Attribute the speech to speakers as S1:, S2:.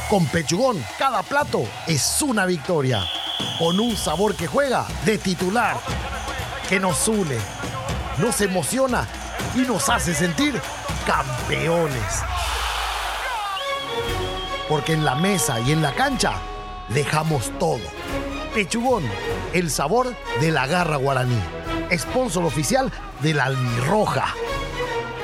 S1: Con Pechugón, cada plato es una victoria. Con un sabor que juega de titular, que nos une, nos emociona y nos hace sentir campeones. Porque en la mesa y en la cancha dejamos todo. Pechugón, el sabor de la garra guaraní. Sponsor oficial de la Albirroja.